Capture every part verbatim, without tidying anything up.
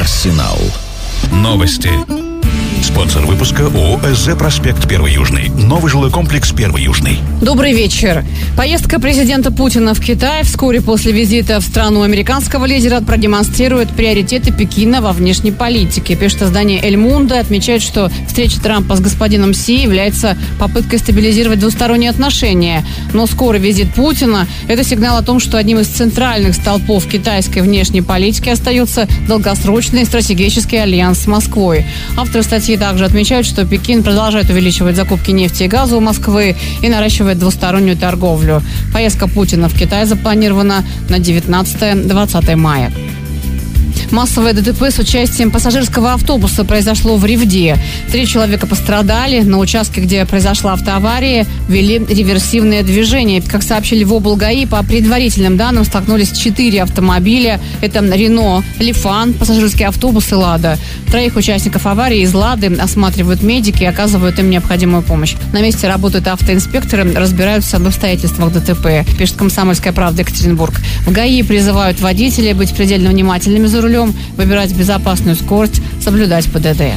Арсенал. Новости. Спонсор выпуска ООО «СЗ Проспект Первый Южный». Новый жилой комплекс Первый Южный. Добрый вечер. Поездка президента Путина в Китай вскоре после визита в страну американского лидера продемонстрирует приоритеты Пекина во внешней политике. Пишет издание «Эль Мундо», отмечает, что встреча Трампа с господином Си является попыткой стабилизировать двусторонние отношения. Но скорый визит Путина – это сигнал о том, что одним из центральных столпов китайской внешней политики остается долгосрочный стратегический альянс с Москвой. Авторы статьи также отмечают, что Пекин продолжает увеличивать закупки нефти и газа у Москвы и наращивает двустороннюю торговлю. Поездка Путина в Китай запланирована на девятнадцатое-двадцатое мая. Массовое ДТП с участием пассажирского автобуса произошло в Ревде. Три человека пострадали. На участке, где произошла автоавария, вели реверсивное движение. Как сообщили в облгаи, по предварительным данным столкнулись четыре автомобиля. Это Рено, Лифан, пассажирский автобус и Лада. Троих участников аварии из Лады осматривают медики и оказывают им необходимую помощь. На месте работают автоинспекторы, разбираются в обстоятельствах ДТП, пишет «Комсомольская правда» Екатеринбург. В ГАИ призывают водителей быть предельно внимательными за рулем, выбирать безопасную скорость, соблюдать ПДД.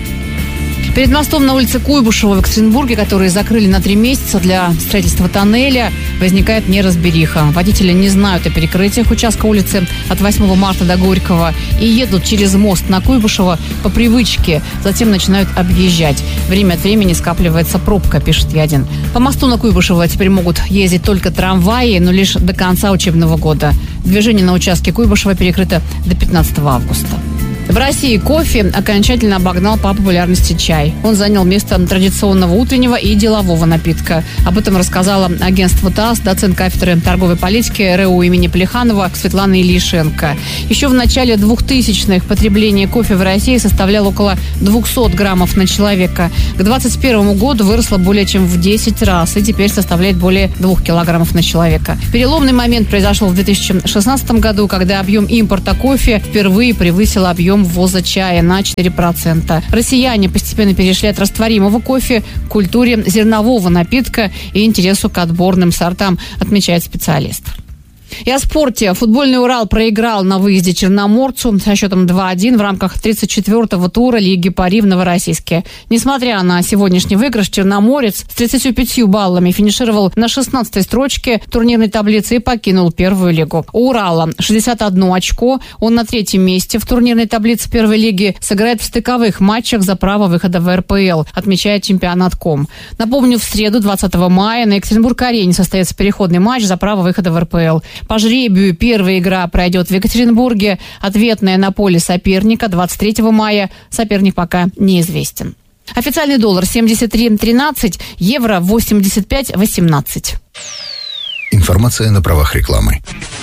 Перед мостом на улице Куйбышева в Екатеринбурге, который закрыли на три месяца для строительства тоннеля, возникает неразбериха. Водители не знают о перекрытиях участка улицы от восьмого марта до Горького и едут через мост на Куйбышева по привычке, затем начинают объезжать. Время от времени скапливается пробка, пишет Ядин. По мосту на Куйбышева теперь могут ездить только трамваи, но лишь до конца учебного года. Движение на участке Куйбышева перекрыто до пятнадцатого августа. В России кофе окончательно обогнал по популярности чай. Он занял место традиционного утреннего и делового напитка. Об этом рассказала агентство ТАСС доцент кафедры торговой политики РЭУ имени Плеханова Светлана Ильишенко. Еще в начале двухтысячных потребление кофе в России составляло около двухсот граммов на человека. К двадцать первому году выросло более чем в десять раз и теперь составляет более двух килограммов на человека. Переломный момент произошел в две тысячи шестнадцатом году, когда объем импорта кофе впервые превысил объем ввоза чая на четыре процента. Россияне постепенно перешли от растворимого кофе к культуре зернового напитка и интересу к отборным сортам, отмечает специалист. И о спорте. Футбольный «Урал» проиграл на выезде Черноморцу со счетом два-один в рамках тридцать четвёртого тура Лиги Пари в Новороссийске. Несмотря на сегодняшний выигрыш, Черноморец с тридцатью пятью баллами финишировал на шестнадцатой строчке турнирной таблицы и покинул первую лигу. У «Урала» шестьдесят одно очко. Он на третьем месте в турнирной таблице первой лиги. Сыграет в стыковых матчах за право выхода в эр пэ эл, отмечает чемпионат точка ком. Напомню, в среду, двадцатого мая, на Екатеринбург-арене состоится переходный матч за право выхода в эр пэ эл. По жребию первая игра пройдет в Екатеринбурге, ответная на поле соперника двадцать третьего мая. Соперник пока неизвестен. Официальный доллар семьдесят три тринадцать, евро восемьдесят пять восемнадцать. Информация на правах рекламы.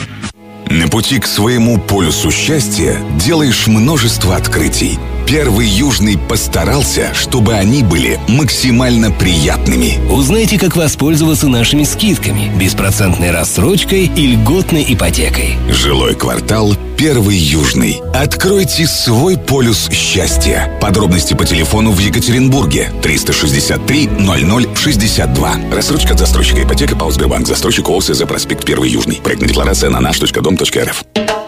На пути к своему полюсу счастья делаешь множество открытий. Первый Южный постарался, чтобы они были максимально приятными. Узнайте, как воспользоваться нашими скидками, беспроцентной рассрочкой и льготной ипотекой. Жилой квартал «Первый Южный». Откройте свой полюс счастья. Подробности по телефону в Екатеринбурге триста шестьдесят три ноль ноль шестьдесят два. Рассрочка от застройщика ипотека ПАО «Сбербанк». Застройщик ООО «СЗ Проспект Первый Южный». Проектная декларация на наш точка дом точка эр эф.